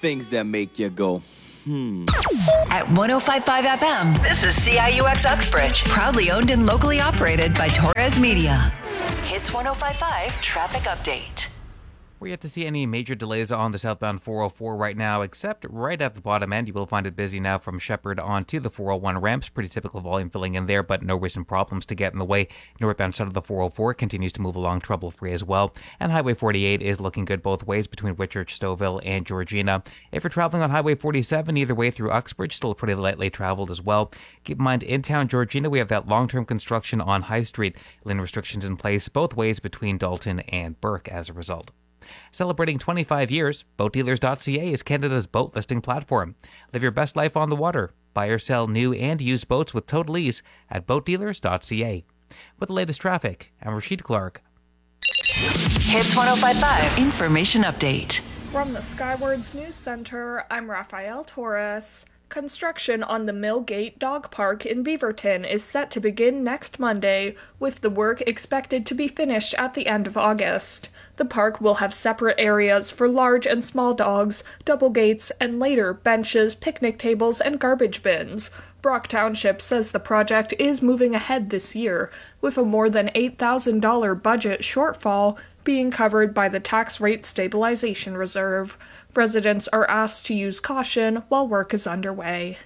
things that make you go, At 105.5 FM, this is CIUX Uxbridge. Proudly owned and locally operated by Torres Media. Hits 105.5 Traffic Update. We're yet to see any major delays on the southbound 404 right now, except right at the bottom end. You will find it busy now from Shepherd onto the 401 ramps. Pretty typical volume filling in there, but no recent problems to get in the way. Northbound side of the 404 continues to move along trouble-free as well. And Highway 48 is looking good both ways between Whitchurch, Stouffville, and Georgina. If you're traveling on Highway 47, either way through Uxbridge, still pretty lightly traveled as well. Keep in mind, in town Georgina, we have that long-term construction on High Street. Lane restrictions in place both ways between Dalton and Burke as a result. Celebrating 25 years, BoatDealers.ca is Canada's boat listing platform. Live your best life on the water. Buy or sell new and used boats with total ease at BoatDealers.ca. With the latest traffic, I'm Rashid Clark. Hits 105.5 Information Update. From the Skywards News Center, I'm Rafael Torres. Construction on the Millgate Dog Park in Beaverton is set to begin next Monday, with the work expected to be finished at the end of August. The park will have separate areas for large and small dogs, double gates, and later benches, picnic tables, and garbage bins. Brock Township says the project is moving ahead this year, with a more than $8,000 budget shortfall being covered by the Tax Rate Stabilization Reserve. Residents are asked to use caution while work is underway.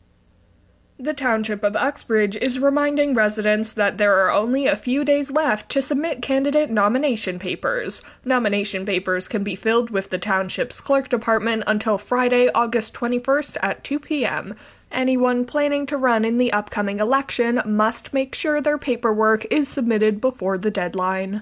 The Township of Uxbridge is reminding residents that there are only a few days left to submit candidate nomination papers. Nomination papers can be filled with the Township's Clerk Department until Friday, August 21st at 2 p.m. Anyone planning to run in the upcoming election must make sure their paperwork is submitted before the deadline.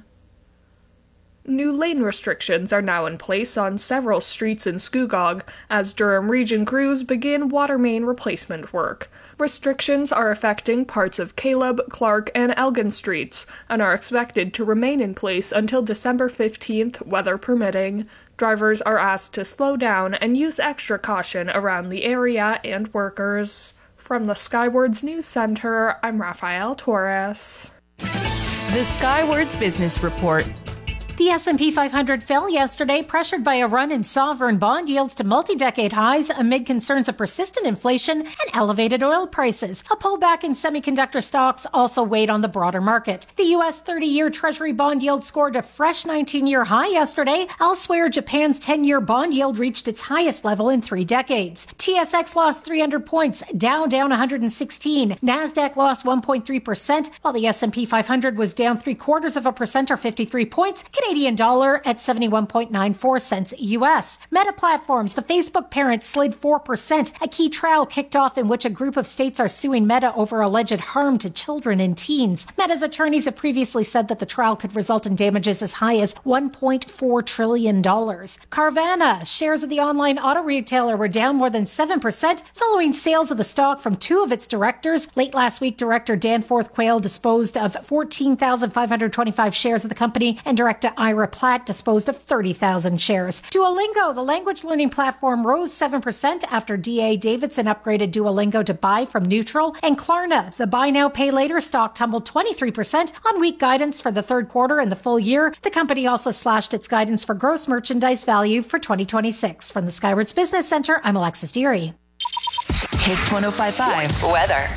New lane restrictions are now in place on several streets in Scugog as Durham Region crews begin water main replacement work. Restrictions are affecting parts of Caleb, Clark, and Elgin streets and are expected to remain in place until December 15th, weather permitting. Drivers are asked to slow down and use extra caution around the area and workers. From the Skywards News Center, I'm Rafael Torres. The Skywards Business Report. The S&P 500 fell yesterday, pressured by a run in sovereign bond yields to multi-decade highs amid concerns of persistent inflation and elevated oil prices. A pullback in semiconductor stocks also weighed on the broader market. The U.S. 30-year Treasury bond yield scored a fresh 19-year high yesterday. Elsewhere, Japan's 10-year bond yield reached its highest level in 3 decades. TSX lost 300 points, Dow down 116, NASDAQ lost 1.3%, while the S&P 500 was down 0.75% or 53 points. Canadian dollar at 71.94 cents U.S. Meta Platforms, the Facebook parent, slid 4%. A key trial kicked off in which a group of states are suing Meta over alleged harm to children and teens. Meta's attorneys have previously said that the trial could result in damages as high as $1.4 trillion. Carvana, shares of the online auto retailer were down more than 7% following sales of the stock from 2 of its directors. Late last week, Director Danforth Quayle disposed of 14,525 shares of the company, and Director Ira Platt disposed of 30,000 shares. Duolingo, the language learning platform, rose 7% after D.A. Davidson upgraded Duolingo to buy from neutral. And Klarna, the buy now, pay later stock, tumbled 23% on weak guidance for the third quarter and the full year. The company also slashed its guidance for gross merchandise value for 2026. From the Skywards Business Center, I'm Alexis Deary. Hits 105.5 Weather.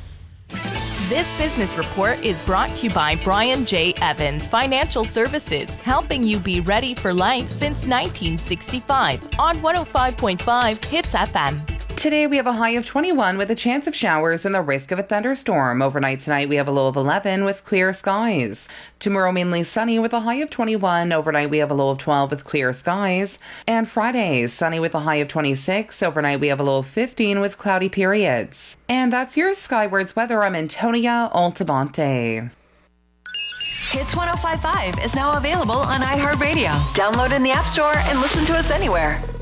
This business report is brought to you by Brian J. Evans Financial Services, helping you be ready for life since 1965 on 105.5 Hits FM. Today we have a high of 21 with a chance of showers and the risk of a thunderstorm. Overnight tonight we have a low of 11 with clear skies. Tomorrow mainly sunny with a high of 21. Overnight we have a low of 12 with clear skies. And Friday sunny with a high of 26. Overnight we have a low of 15 with cloudy periods. And that's your Skywards weather. I'm Antonia Altamonte. Hits 105.5 is now available on iHeartRadio. Download in the App Store and listen to us anywhere.